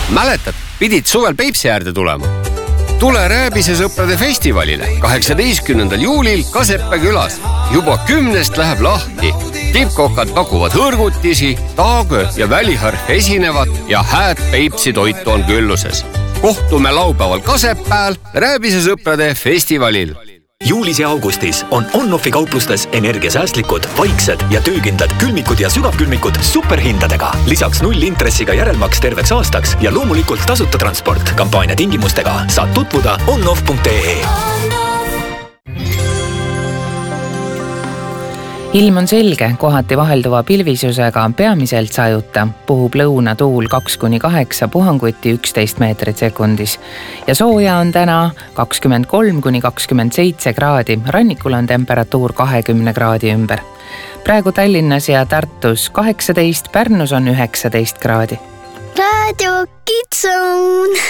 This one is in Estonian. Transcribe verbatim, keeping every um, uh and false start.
Mäletad, pidid suvel Peipsi äärde tulema? Tule Rääbise sõprade festivalile kaheksateistkümnendal juulil Kasepää külas. Juba kümnest läheb lahti. Tippkokad pakuvad hõrgutisi, taagö ja väliharf esinevad ja hääd Peipsi toitu on külluses. Kohtume laupäeval Kasepääl Rääbise sõprade festivalil. Juulis ja augustis on On-Offi kauplustes energiasäästlikud, vaiksed ja töökindlad külmikud ja sügavkülmikud superhindadega. Lisaks null intressiga järelmaks terveks aastaks ja loomulikult tasuta transport. Kampaania tingimustega saad tutvuda onoff punkt ee. Ilm on selge, kohati vahelduva pilvisusega peamiselt sajuta. Puhub lõuna tuul kaks kuni kaheksa, puhanguti üksteist meetrit sekundis. Ja sooja on täna kakskümmend kolm kuni kakskümmend seitse kraadi. Rannikul on temperatuur kahekümne kraadi ümber. Praegu Tallinnas ja Tartus kaheksateist, Pärnus on üheksateist kraadi. Radio Kitsun!